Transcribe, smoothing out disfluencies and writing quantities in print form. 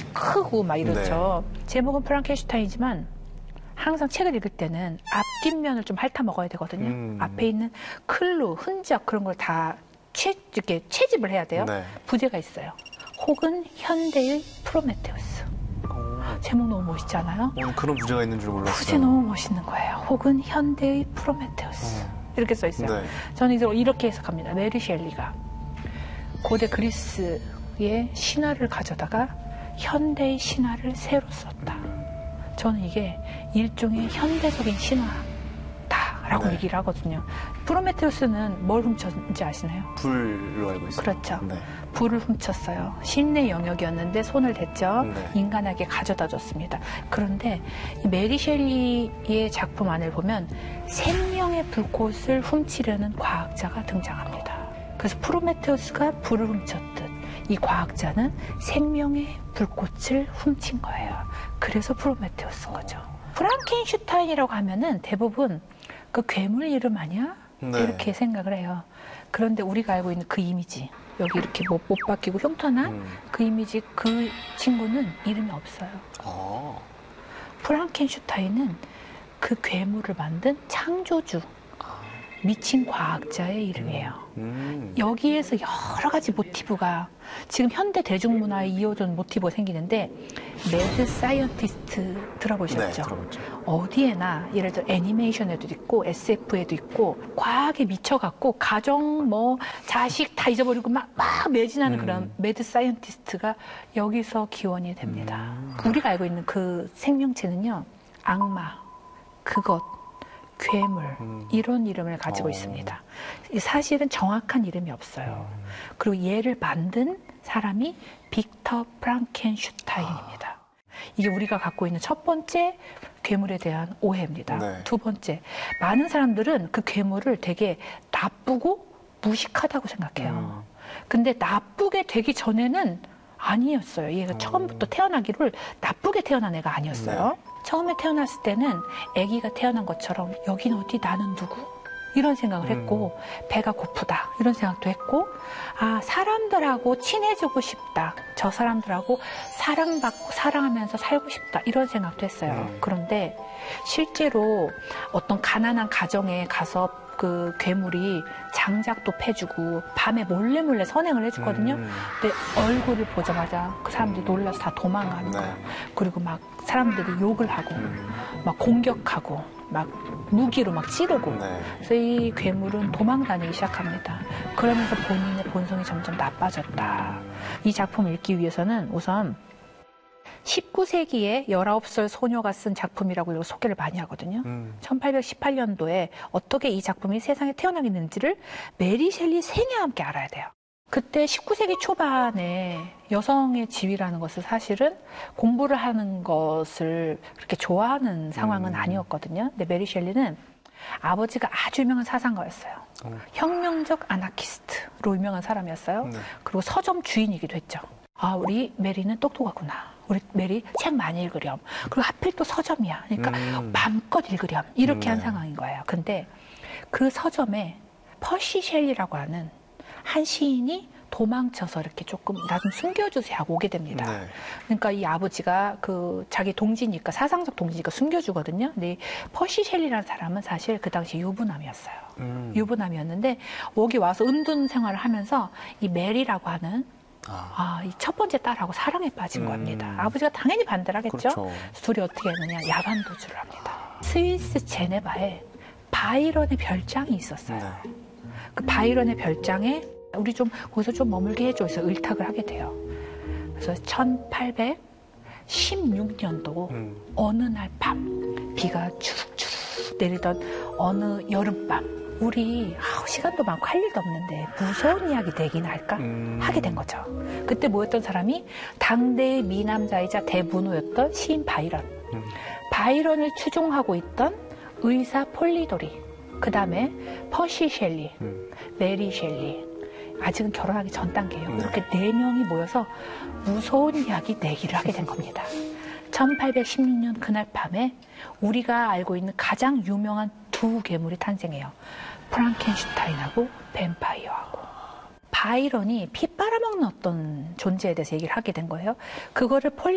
크고 막 이렇죠. 네. 제목은 프랑켄슈타인이지만 항상 책을 읽을 때는 앞뒷면을 좀 핥아 먹어야 되거든요. 앞에 있는 클루, 흔적 그런 걸 다 이렇게 채집을 해야 돼요. 네. 부제가 있어요. 혹은 현대의 프로메테우스. 제목 너무 멋있지 않아요? 그런 부제가 있는 줄 몰랐어요. 부제 너무 멋있는 거예요. 혹은 현대의 프로메테우스. 이렇게 써 있어요. 네. 저는 이렇게 해석합니다. 메리 셸리가 고대 그리스의 신화를 가져다가 현대의 신화를 새로 썼다. 저는 이게 일종의 현대적인 신화다라고 네. 얘기를 하거든요. 프로메테우스는 뭘 훔쳤는지 아시나요? 불로 알고 있어요. 그렇죠. 네. 불을 훔쳤어요. 신의 영역이었는데 손을 댔죠. 네. 인간에게 가져다 줬습니다. 그런데 메리 셸리의 작품 안을 보면 생명의 불꽃을 훔치려는 과학자가 등장합니다. 그래서 프로메테우스가 불을 훔쳤듯 이 과학자는 생명의 불꽃을 훔친 거예요. 그래서 프로메테우스인 거죠. 프랑켄슈타인이라고 하면은 대부분 그 괴물 이름 아니야? 네. 이렇게 생각을 해요. 그런데 우리가 알고 있는 그 이미지, 여기 이렇게 못 박히고 흉터난 그 이미지, 그 친구는 이름이 없어요. 프랑켄슈타인은 그 괴물을 만든 창조주, 미친 과학자의 이름이에요. 여기에서 여러 가지 모티브가 지금 현대 대중문화에 이어진 모티브가 생기는데 매드 사이언티스트 들어보셨죠? 네, 들어봤죠. 어디에나 예를 들어 애니메이션에도 있고 SF에도 있고 과학에 미쳐갖고 가정 뭐 자식 다 잊어버리고 막 매진하는 그런 매드 사이언티스트가 여기서 기원이 됩니다. 우리가 알고 있는 그 생명체는요, 악마, 그것, 괴물 이런 이름을 가지고 있습니다. 사실은 정확한 이름이 없어요. 그리고 얘를 만든 사람이 빅터 프랑켄슈타인입니다. 이게 우리가 갖고 있는 첫 번째 괴물에 대한 오해입니다. 네. 두 번째, 많은 사람들은 그 괴물을 되게 나쁘고 무식하다고 생각해요. 근데 나쁘게 되기 전에는 아니었어요. 얘가 처음부터 태어나기를 나쁘게 태어난 애가 아니었어요. 네. 처음에 태어났을 때는 아기가 태어난 것처럼 여긴 어디 나는 누구? 이런 생각을 했고 배가 고프다 이런 생각도 했고 아 사람들하고 친해지고 싶다. 저 사람들하고 사랑받고 사랑하면서 살고 싶다 이런 생각도 했어요. 그런데 실제로 어떤 가난한 가정에 가서 그 괴물이 장작도 패주고 밤에 몰래 선행을 해주거든요. 근데 얼굴을 보자마자 그 사람들이 놀라서 다 도망가는 거예요. 그리고 막 사람들이 욕을 하고 막 공격하고 막 무기로 막 찌르고 그래서 이 괴물은 도망다니기 시작합니다. 그러면서 본인의 본성이 점점 나빠졌다. 이 작품을 읽기 위해서는 우선 19세기에 19살 소녀가 쓴 작품이라고 소개를 많이 하거든요. 1818년도에 어떻게 이 작품이 세상에 태어나게 됐는지를 메리 셸리 생애와 함께 알아야 돼요. 그때 19세기 초반에 여성의 지위라는 것을 사실은 공부를 하는 것을 그렇게 좋아하는 상황은 아니었거든요. 근데 메리 셸리는 아버지가 아주 유명한 사상가였어요. 혁명적 아나키스트로 유명한 사람이었어요. 네. 그리고 서점 주인이기도 했죠. 아, 우리 메리는 똑똑하구나. 우리 메리 책 많이 읽으렴. 그리고 하필 또 서점이야. 그러니까 마음껏 읽으렴. 이렇게 한 상황인 거예요. 근데 그 서점에 퍼시 셸리라고 하는 한 시인이 도망쳐서 이렇게 조금 나 좀 숨겨주세요 하고 오게 됩니다. 네. 그러니까 이 아버지가 그 자기 동지니까 사상적 동지니까 숨겨주거든요. 근데 이 퍼시 셸리라는 사람은 사실 그 당시 유부남이었어요. 유부남이었는데 여기 와서 은둔 생활을 하면서 이 메리라고 하는 이 첫 번째 딸하고 사랑에 빠진 겁니다. 아버지가 당연히 반대를 하겠죠. 그렇죠. 둘이 어떻게 했느냐, 야반 도주를 합니다. 스위스 제네바에 바이런의 별장이 있었어요. 네. 그 바이런의 별장에 우리 좀 거기서 좀 머물게 해줘 해서 의탁을 하게 돼요. 그래서 1816년도 어느 날 밤 비가 주룩주룩 내리던 어느 여름밤 우리 시간도 많고 할 일도 없는데 무서운 이야기 내기나 할까? 하게 된 거죠. 그때 모였던 사람이 당대의 미남자이자 대문호였던 시인 바이런. 바이런을 추종하고 있던 의사 폴리도리. 그 다음에 퍼시 셸리, 메리 셸리. 아직은 결혼하기 전 단계예요. 이렇게 4명이 모여서 무서운 이야기 내기를 하게 된 겁니다. 1816년 그날 밤에 우리가 알고 있는 가장 유명한 두 괴물이 탄생해요. 프랑켄슈타인하고 뱀파이어하고. 바이런이 피 빨아먹는 어떤 존재에 대해서 얘기를 하게 된 거예요. 그거를